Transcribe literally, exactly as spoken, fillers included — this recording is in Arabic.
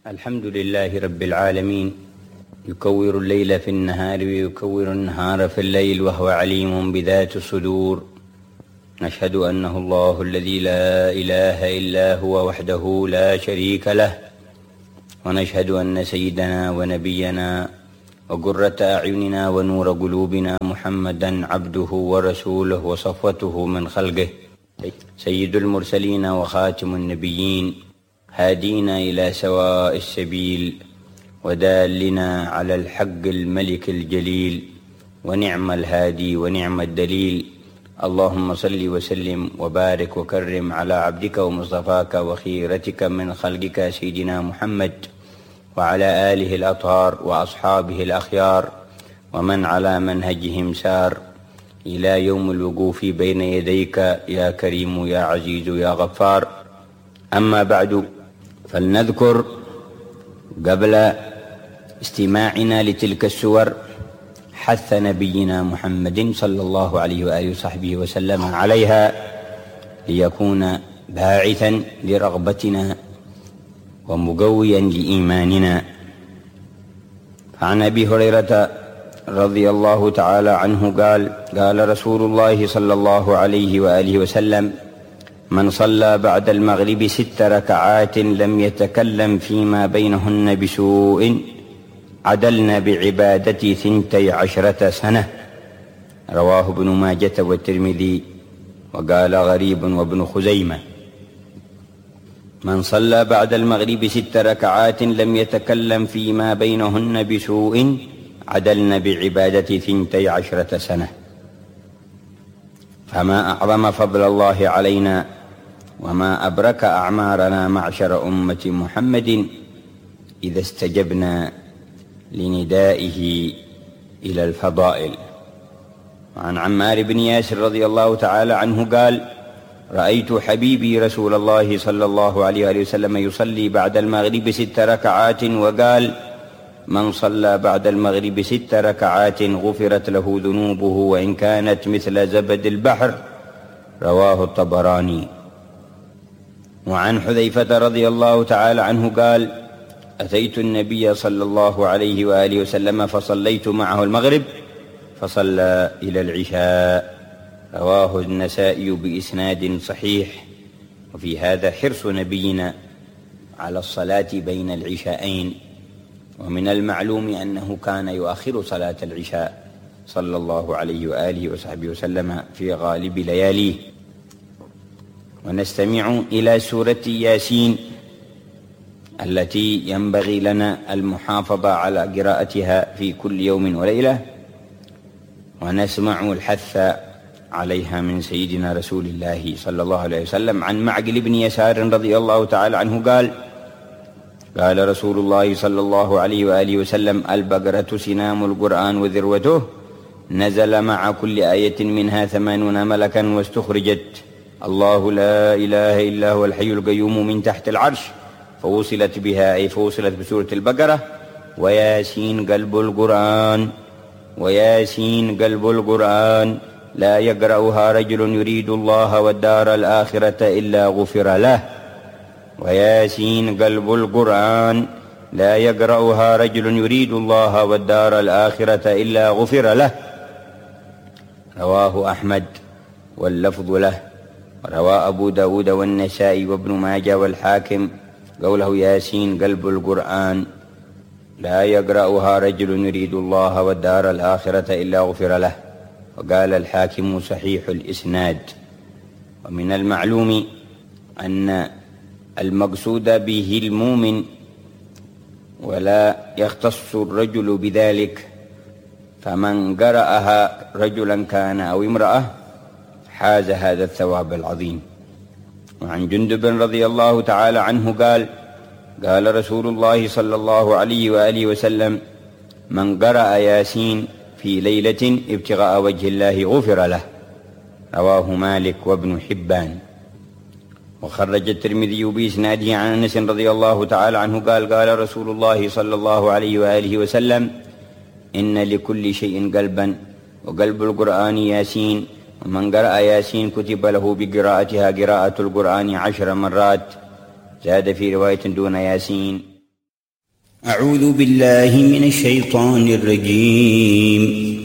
الحمد لله رب العالمين، يكور الليل في النهار ويكور النهار في الليل، وهو عليم بذات الصدور. نشهد أنه الله الذي لا إله إلا هو وحده لا شريك له، ونشهد أن سيدنا ونبينا وقرة أعيننا ونور قلوبنا محمدا عبده ورسوله وصفوته من خلقه، سيد المرسلين وخاتم النبيين، هادينا إلى سواء السبيل ودالنا على الحق الملك الجليل، ونعم الهادي ونعم الدليل. اللهم صل وسلم وبارك وكرم على عبدك ومصطفاك وخيرتك من خلقك سيدنا محمد، وعلى آله الأطهار وأصحابه الأخيار، ومن على منهجهم سار إلى يوم الوقوف بين يديك يا كريم يا عزيز يا غفار. أما بعد، فلنذكر قبل استماعنا لتلك السور حث نبينا محمد صلى الله عليه وآله وصحبه وسلم عليها، ليكون باعثا لرغبتنا ومقويا لإيماننا. فعن أبي هريرة رضي الله تعالى عنه قال: قال رسول الله صلى الله عليه وآله وسلم: من صلى بعد المغرب ست ركعات لم يتكلم فيما بينهن بسوء عدلن بعبادتي ثنتي عشرة سنة. رواه ابن ماجة والترمذي، وقال غريب وابن خزيمة: من صلى بعد المغرب ست ركعات لم يتكلم فيما بينهن بسوء عدلن بعبادتي ثنتي عشرة سنة. فما أعظم فضل الله علينا، وما أبرك أعمارنا معشر أمة محمد، إذا استجبنا لندائه إلى الفضائل. وعن عمار بن ياسر رضي الله تعالى عنه قال: رأيت حبيبي رسول الله صلى الله عليه وسلم يصلي بعد المغرب ست ركعات، وقال: من صلى بعد المغرب ست ركعات غفرت له ذنوبه وإن كانت مثل زبد البحر. رواه الطبراني. وعن حذيفة رضي الله تعالى عنه قال: أتيت النبي صلى الله عليه وآله وسلم فصليت معه المغرب فصلى إلى العشاء. رواه النسائي بإسناد صحيح. وفي هذا حرص نبينا على الصلاة بين العشاءين، ومن المعلوم أنه كان يؤخر صلاة العشاء صلى الله عليه وآله وصحبه وسلم في غالب لياليه. ونستمع إلى سورة ياسين التي ينبغي لنا المحافظة على قراءتها في كل يوم وليلة، ونسمع الحث عليها من سيدنا رسول الله صلى الله عليه وسلم. عن معقل بن يسار رضي الله تعالى عنه قال: قال رسول الله صلى الله عليه وآله وسلم: البقرة سنام القرآن وذروته، نزل مع كل آية منها ثمانون ملكا، واستخرجت الله لا إله إلا هو الحي القيوم من تحت العرش، فوصلت بها، أي فوصلت بسورة البقرة. وياسين قلب القرآن، وياسين قلب القرآن، لا يقرأها رجل يريد الله والدار الآخرة إلا غفر له. وياسين قلب القرآن، لا يقرأها رجل يريد الله والدار الآخرة إلا غفر له. رواه أحمد واللفظ له. روى أبو داود والنسائي وابن ماجه والحاكم قوله ياسين قلب القرآن، لا يقرأها رجل يريد الله والدار الآخرة إلا غفر له. وقال الحاكم صحيح الإسناد. ومن المعلوم أن المقصود به المؤمن، ولا يختص الرجل بذلك، فمن قرأها رجلا كان أو امرأة حاز هذا الثواب العظيم. وعن جندب رضي الله تعالى عنه قال: قال رسول الله صلى الله عليه وآله وسلم: من قرأ ياسين في ليلة ابتغاء وجه الله غفر له. رواه مالك وابن حبان. وخرج الترمذي بإسناده عن أنس رضي الله تعالى عنه قال: قال رسول الله صلى الله عليه وآله وسلم: إن لكل شيء قلبا، وقلب القرآن ياسين، ومن قرأ ياسين كتب له بقراءتها قراءة القرآن عشر مرات. زاد في رواية دون ياسين. أعوذ بالله من الشيطان الرجيم.